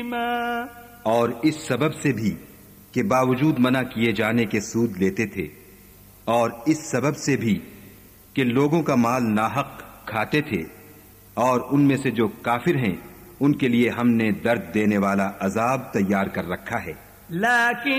और इस सबब से भी कि बावजूद मना किए जाने के सूद लेते थे, और इस सबब से भी कि लोगों का माल नाहक खाते थे, और उनमें से जो काफिर हैं उनके लिए हमने दर्द देने वाला अजाब तैयार कर रखा है।